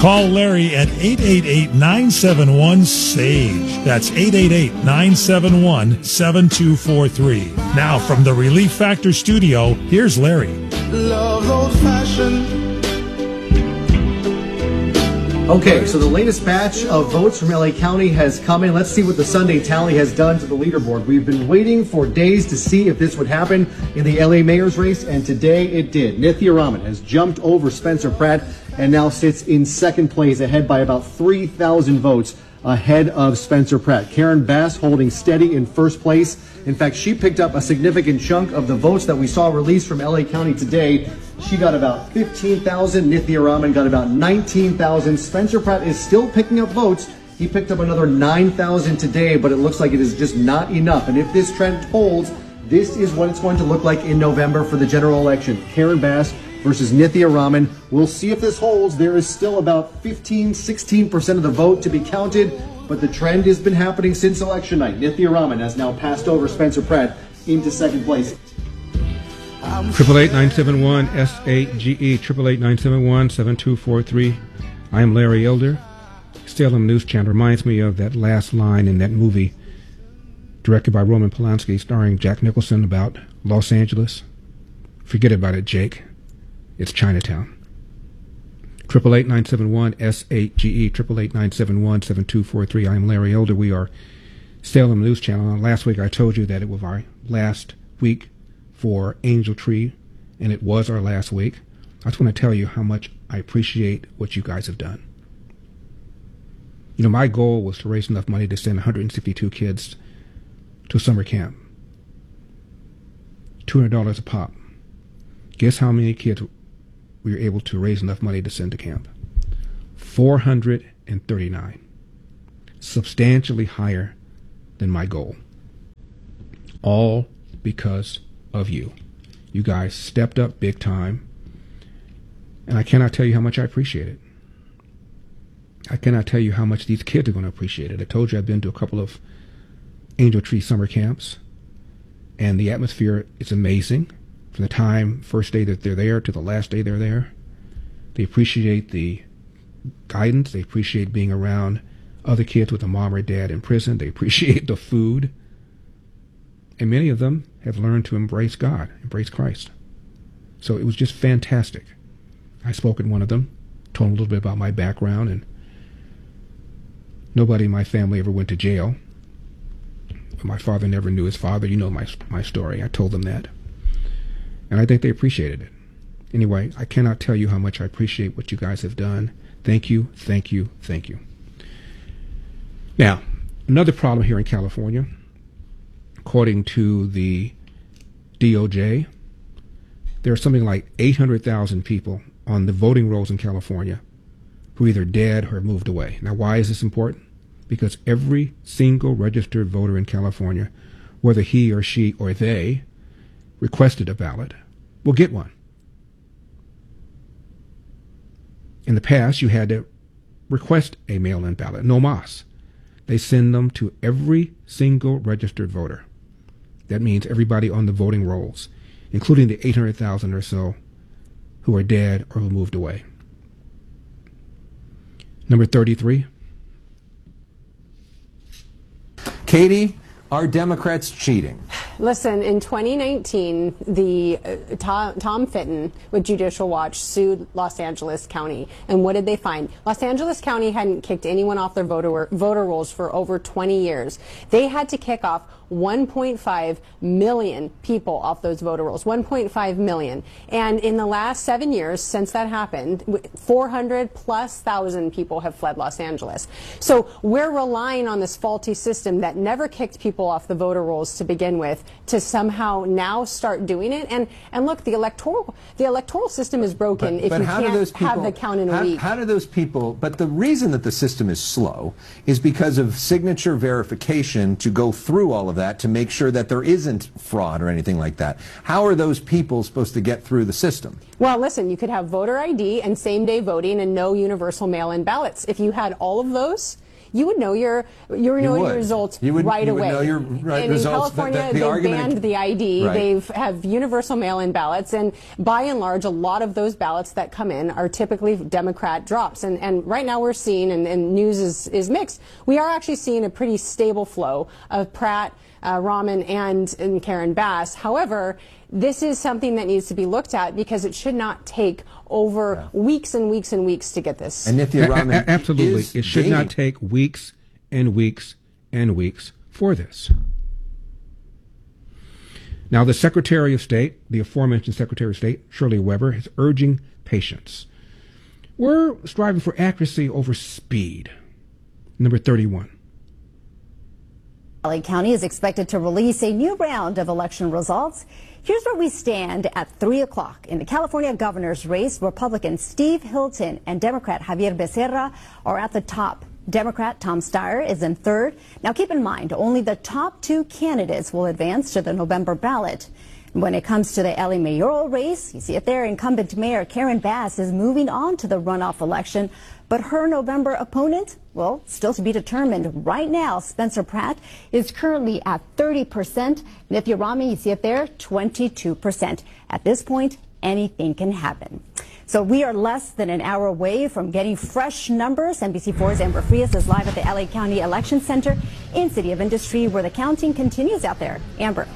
Call Larry at 888-971-SAGE. That's 888-971-7243. Now from the Relief Factor studio, here's Larry. Love old fashioned. Okay, so the latest batch of votes from LA County has come in. Let's see what the Sunday tally has done to the leaderboard. We've been waiting for days to see if this would happen in the LA mayor's race, and today it did. Nithya Raman has jumped over Spencer Pratt and now sits in second place, ahead by about 3,000 votes ahead of Spencer Pratt. Karen Bass holding steady in first place. In fact, she picked up a significant chunk of the votes that we saw released from LA County today. She got about 15,000. Nithya Raman got about 19,000. Spencer Pratt is still picking up votes. He picked up another 9,000 today, but it looks like it is just not enough. And if this trend holds, this is what it's going to look like in November for the general election. Karen Bass versus Nithya Raman. We'll see if this holds. There is still about 16% of the vote to be counted, but the trend has been happening since election night. Nithya Raman has now passed over Spencer Pratt into second place. 888-971-SAGE, 888-971-7243. I am Larry Elder. Salem News Channel reminds me of that last line in that movie directed by Roman Polanski starring Jack Nicholson about Los Angeles. Forget about it, Jake. It's Chinatown. 888-971-SAGE, 888-971-7243. I am Larry Elder. We are Salem News Channel. Last week I told you that it was our last week for Angel Tree, and it was our last week. I just want to tell you how much I appreciate what you guys have done. You know, my goal was to raise enough money to send 162 kids to summer camp. $200 a pop. Guess how many kids we were able to raise enough money to send to camp? 439. Substantially higher than my goal. All because of you. You guys stepped up big time, and I cannot tell you how much I appreciate it. I cannot tell you how much these kids are going to appreciate it. I told you I've been to a couple of Angel Tree summer camps, and the atmosphere is amazing. From the time, first day that they're there to the last day they're there. They appreciate the guidance. They appreciate being around other kids with a mom or dad in prison. They appreciate the food. And many of them have learned to embrace God, embrace Christ. So it was just fantastic. I spoke with one of them, told him a little bit about my background, and nobody in my family ever went to jail. My father never knew his father. You know my story. I told them that. And I think they appreciated it. Anyway, I cannot tell you how much I appreciate what you guys have done. Thank you, thank you, thank you. Now, another problem here in California, according to the DOJ, there are something like 800,000 people on the voting rolls in California who are either dead or moved away. Now, why is this important? Because every single registered voter in California, whether he or she or they requested a ballot, will get one. In the past, you had to request a mail-in ballot, no mas. They send them to every single registered voter. That means everybody on the voting rolls, including the 800,000 or so who are dead or who moved away. Number 33. Katie, are Democrats cheating? Listen, in 2019, the Tom Fitton with Judicial Watch sued Los Angeles County. And what did they find? Los Angeles County hadn't kicked anyone off their voter rolls for over 20 years. They had to kick off 1.5 million people off those voter rolls, 1.5 million. And in the last 7 years since that happened, 400,000+ people have fled Los Angeles. So we're relying on this faulty system that never kicked people off the voter rolls to begin with to somehow now start doing it. And look, the electoral system is broken if you can't have the count in a week. How do those people, but the reason that the system is slow is because of signature verification to go through all of that to make sure that there isn't fraud or anything like that. How are those people supposed to get through the system? Well, listen, you could have voter ID and same-day voting and no universal mail-in ballots. If you had all of those, you would know your results right away. Know your and results. In California, the they banned the ID. Right. They have universal mail-in ballots, and by and large, a lot of those ballots that come in are typically Democrat drops. And right now we're seeing, and news is mixed, we are actually seeing a pretty stable flow of Pratt, Rahman, and Karen Bass. However, this is something that needs to be looked at because it should not take over weeks and weeks and weeks to get this. And Nithya Rahman absolutely, it should not take weeks and weeks and weeks for this. Now, the Secretary of State, the aforementioned Secretary of State, Shirley Weber, is urging patience. We're striving for accuracy over speed. Number 31. LA County is expected to release a new round of election results. Here's where we stand at 3 o'clock. In the California governor's race, Republican Steve Hilton and Democrat Javier Becerra are at the top. Democrat Tom Steyer is in third. Now keep in mind, only the top two candidates will advance to the November ballot. When it comes to the LA mayoral race, you see it there, incumbent Mayor Karen Bass is moving on to the runoff election, but her November opponent, well, still to be determined. Right now, Spencer Pratt is currently at 30%. Nithya Rahman, you see it there, 22%. At this point, anything can happen. So we are less than an hour away from getting fresh numbers. NBC4's Amber Frias is live at the LA County Election Center in City of Industry, where the counting continues out there. Amber.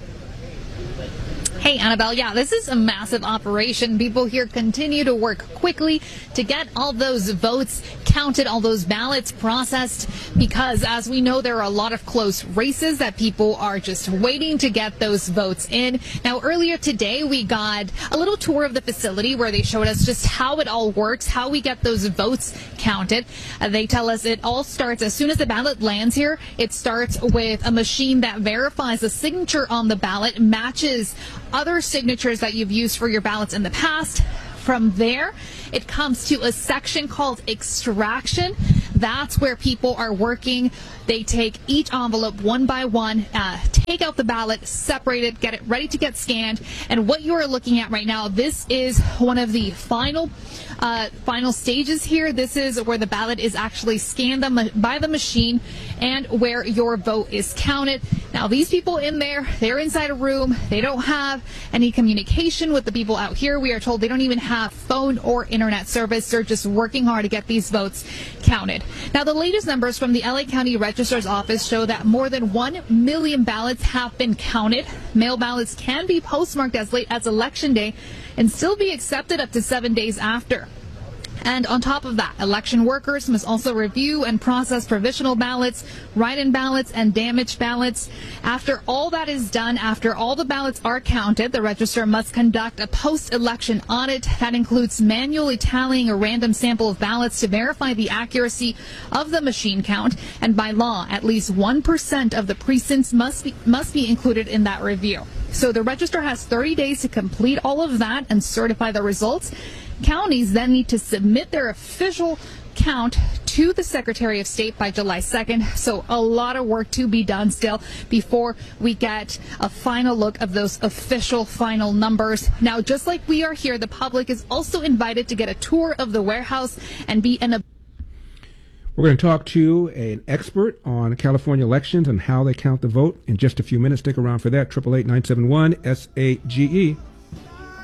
Hey, Annabelle, yeah, this is a massive operation. People here continue to work quickly to get all those votes counted, all those ballots processed, because as we know, there are a lot of close races that people are just waiting to get those votes in. Now, earlier today, we got a little tour of the facility where they showed us just how it all works, how we get those votes counted. They tell us it all starts as soon as the ballot lands here. It starts with a machine that verifies the signature on the ballot matches other signatures that you've used for your ballots in the past. From there, it comes to a section called extraction. That's where people are working. They take each envelope one by one, take out the ballot, separate it, get it ready to get scanned. And what you are looking at right now, this is one of the final stages here. This is where the ballot is actually scanned by the machine and where your vote is counted. Now, these people in there, they're inside a room. They don't have any communication with the people out here. We are told they don't even have phone or internet service. They're just working hard to get these votes counted. Now, the latest numbers from the LA County Registrar's Office show that more than 1 million ballots have been counted. Mail ballots can be postmarked as late as Election Day and still be accepted up to 7 days after. And on top of that, election workers must also review and process provisional ballots, write-in ballots, and damaged ballots. After all that is done, after all the ballots are counted, the registrar must conduct a post-election audit that includes manually tallying a random sample of ballots to verify the accuracy of the machine count. And by law, at least 1% of the precincts must be included in that review. So the registrar has 30 days to complete all of that and certify the results. Counties then need to submit their official count to the Secretary of State by July 2nd. So a lot of work to be done still before we get a final look of those official final numbers. Now, just like we are here, the public is also invited to get a tour of the warehouse and be in a... We're going to talk to an expert on California elections and how they count the vote in just a few minutes. Stick around for that. 888-971-SAGE.